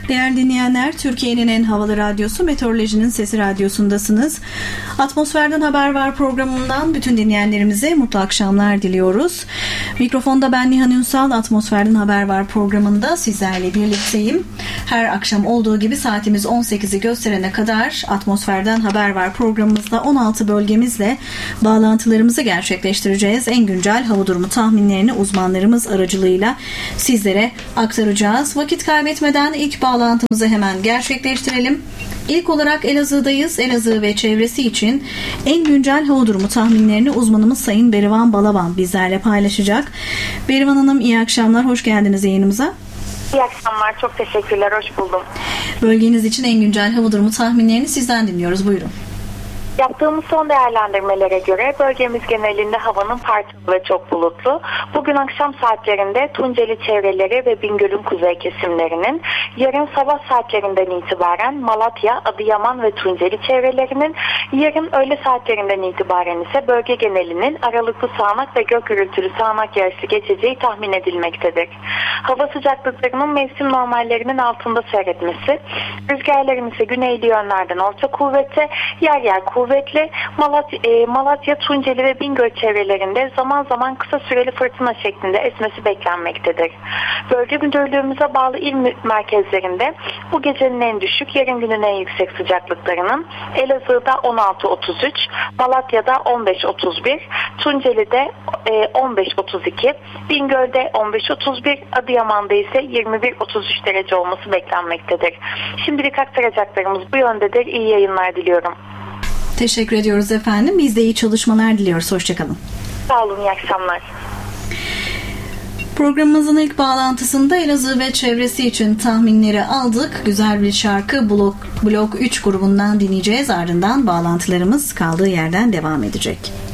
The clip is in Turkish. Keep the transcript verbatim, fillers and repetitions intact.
Değerli dinleyenler, Türkiye'nin en havalı radyosu Meteorolojinin Sesi Radyosu'ndasınız. Atmosferden Haber Var programından bütün dinleyenlerimize mutlu akşamlar diliyoruz. Mikrofonda ben Nihan Ünsal, Atmosferden Haber Var programında sizlerle birlikteyim. Her akşam olduğu gibi saatimiz on sekizi gösterene kadar Atmosferden Haber Var programımızda on altı bölgemizle bağlantılarımızı gerçekleştireceğiz. En güncel hava durumu tahminlerini uzmanlarımız aracılığıyla sizlere aktaracağız. Vakit kaybetmeden ilk bağlantımızı hemen gerçekleştirelim. İlk olarak Elazığ'dayız. Elazığ ve çevresi için en güncel hava durumu tahminlerini uzmanımız Sayın Berivan Balaban bizlerle paylaşacak. Berivan Hanım, iyi akşamlar. Hoş geldiniz yayınımıza. İyi akşamlar. Çok teşekkürler. Hoş buldum. Bölgeniz için en güncel hava durumu tahminlerini sizden dinliyoruz. Buyurun. Yaptığımız son değerlendirmelere göre bölgemiz genelinde havanın parçalı ve çok bulutlu. Bugün akşam saatlerinde Tunceli çevreleri ve Bingöl'ün kuzey kesimlerinin, yarın sabah saatlerinden itibaren Malatya, Adıyaman ve Tunceli çevrelerinin, yarın öğle saatlerinden itibaren ise bölge genelinin aralıklı sağanak ve gök gürültülü sağanak yağışlı geçeceği tahmin edilmektedir. Hava sıcaklıklarının mevsim normallerinin altında seyretmesi, rüzgarların ise güneyli yönlerden orta kuvvete, yer yer kuvvetli Kuvvetli Malatya, e, Malatya, Tunceli ve Bingöl çevrelerinde zaman zaman kısa süreli fırtına şeklinde esmesi beklenmektedir. Bölge müdürlüğümüze bağlı il merkezlerinde bu gecenin en düşük, yarın günün en yüksek sıcaklıklarının Elazığ'da on altı otuz üç, Malatya'da on beş otuz bir, Tunceli'de e, on beş otuz iki, Bingöl'de on beş otuz bir, Adıyaman'da ise yirmi bir otuz üç derece olması beklenmektedir. Şimdilik aktaracaklarımız bu yöndedir. İyi yayınlar diliyorum. Teşekkür ediyoruz efendim. Biz de iyi çalışmalar diliyoruz. Hoşçakalın. Sağ olun. İyi akşamlar. Programımızın ilk bağlantısında Elazığ ve çevresi için tahminleri aldık. Güzel bir şarkı Blok, Blok üç grubundan dinleyeceğiz. Ardından bağlantılarımız kaldığı yerden devam edecek.